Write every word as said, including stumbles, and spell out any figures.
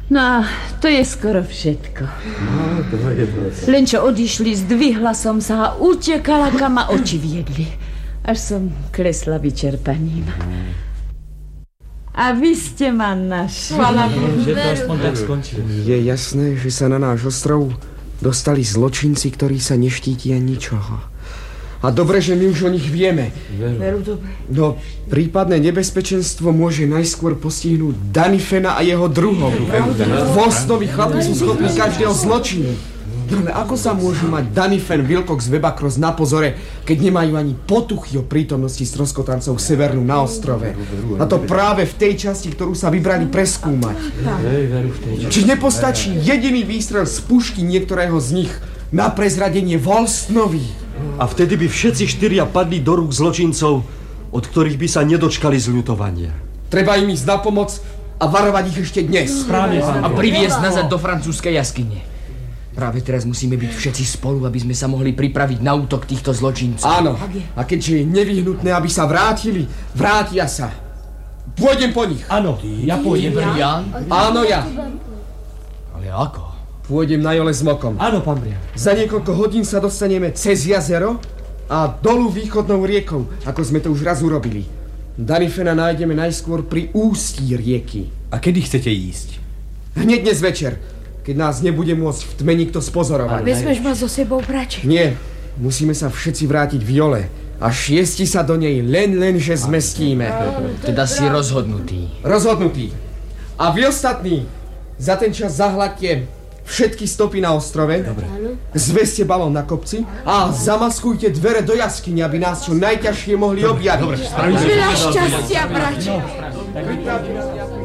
No a to je skoro všetko. No, to je dosť. Len čo odišli, zdvihla som sa a utekala, kam ma oči viedli. Až som klesla vyčerpaním. A vy ste ma našli. Že to aspoň tak skončilo. Je jasné, že sa na náš ostrov dostali zločinci, ktorí sa neštítia ničoho. A dobre, že my už o nich vieme. Veru dobre. No, prípadné nebezpečenstvo môže najskôr postihnúť Danifena a jeho druhov. Volstovi chlapi sú schopní každého zločinu. No ale ako sa môžu mať Danifen, Wilcox, Webacross na pozore, keď nemajú ani potuchy o prítomnosti stroskotancov Severnu na ostrove? A to práve v tej časti, ktorú sa vybrali preskúmať. Či nepostačí jediný výstrel z pušky niektorého z nich na prezradenie Volstovi? A vtedy by všetci štyria padli do rúk zločincov, od ktorých by sa nedočkali zľutovania. Treba im ísť na pomoc a varovať ich ešte dnes. Správne, A priviesť nazad do francúzskej jaskyne. Práve teraz musíme byť všetci spolu, aby sme sa mohli pripraviť na útok týchto zločincov. Áno, a keďže je nevyhnutné, aby sa vrátili, vrátia sa. Pôjdem po nich. Áno, ja pôjdem. Brian? Áno, ja. Ale ako? Pôjdem na Jole s Mokom. Áno, pán Brian. Za niekoľko hodín sa dostaneme cez jazero a dolu východnou riekou, ako sme to už raz urobili. Danifena nájdeme najskôr pri ústí rieky. A kedy chcete ísť? Hneď dnes večer, keď nás nebude môcť v tme nikto spozorovať. Vezmeš ma so sebou, brač? Nie, musíme sa všetci vrátiť v Jole. A šiesti sa do nej len, len, že zmestíme. Teda si rozhodnutý. Rozhodnutý. A vy ostatní, za ten čas zahľadte všetky stopy na ostrove. Dobre. Zveste balón na kopci a zamaskujte dvere do jaskyne, aby nás čo najťažšie mohli objaviť. Veľa šťastia, brač. Pripravte.